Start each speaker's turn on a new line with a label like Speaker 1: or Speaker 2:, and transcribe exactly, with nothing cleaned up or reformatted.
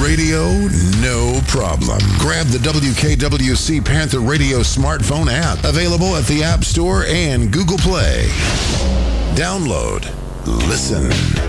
Speaker 1: radio? No problem. Grab the W K W C Panther Radio smartphone app, available at the App Store and Google Play. Download, listen.